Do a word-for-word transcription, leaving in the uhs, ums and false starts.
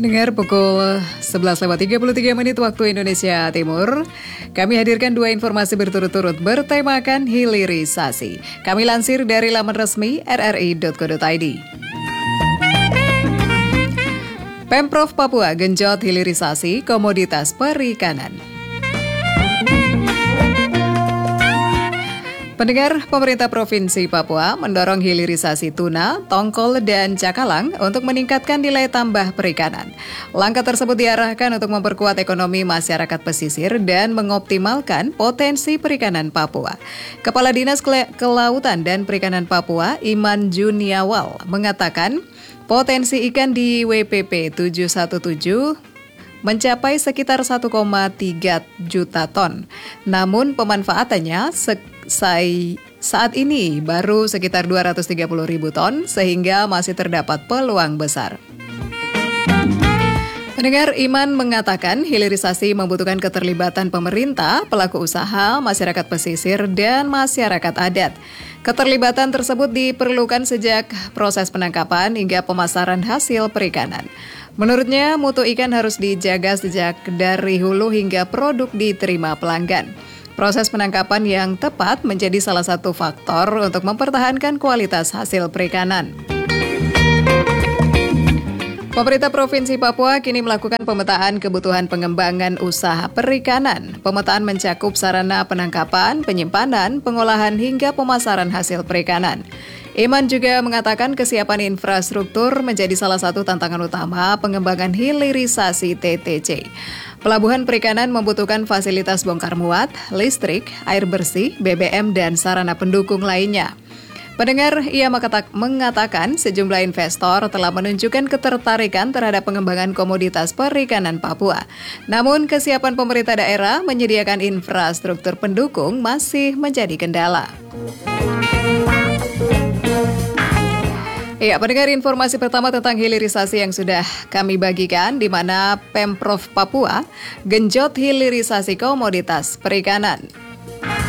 Pendengar, pukul sebelas lewat tiga puluh tiga menit waktu Indonesia Timur, kami hadirkan dua informasi berturut-turut bertemakan hilirisasi. Kami lansir dari laman resmi r r i dot co dot i d. Pemprov Papua genjot hilirisasi komoditas perikanan. Pendengar, pemerintah Provinsi Papua mendorong hilirisasi tuna, tongkol, dan cakalang untuk meningkatkan nilai tambah perikanan. Langkah tersebut diarahkan untuk memperkuat ekonomi masyarakat pesisir dan mengoptimalkan potensi perikanan Papua. Kepala Dinas Kelautan dan Perikanan Papua, Iman Juniawal, mengatakan potensi ikan di W P P tujuh satu tujuh mencapai sekitar satu koma tiga juta ton. Namun pemanfaatannya saat ini baru sekitar dua ratus tiga puluh ribu ton, sehingga masih terdapat peluang besar. Pendengar, Iman mengatakan hilirisasi membutuhkan keterlibatan pemerintah, pelaku usaha, masyarakat pesisir, dan masyarakat adat. Keterlibatan tersebut diperlukan sejak proses penangkapan hingga pemasaran hasil perikanan. Menurutnya, mutu ikan harus dijaga sejak dari hulu hingga produk diterima pelanggan. Proses penangkapan yang tepat menjadi salah satu faktor untuk mempertahankan kualitas hasil perikanan. Pemerintah Provinsi Papua kini melakukan pemetaan kebutuhan pengembangan usaha perikanan. Pemetaan mencakup sarana penangkapan, penyimpanan, pengolahan hingga pemasaran hasil perikanan. Iman juga mengatakan kesiapan infrastruktur menjadi salah satu tantangan utama pengembangan hilirisasi T T C. Pelabuhan perikanan membutuhkan fasilitas bongkar muat, listrik, air bersih, B B M, dan sarana pendukung lainnya. Pendengar, ia mengatakan sejumlah investor telah menunjukkan ketertarikan terhadap pengembangan komoditas perikanan Papua. Namun, kesiapan pemerintah daerah menyediakan infrastruktur pendukung masih menjadi kendala. Ya, pendengar, informasi pertama tentang hilirisasi yang sudah kami bagikan, di mana Pemprov Papua genjot hilirisasi komoditas perikanan.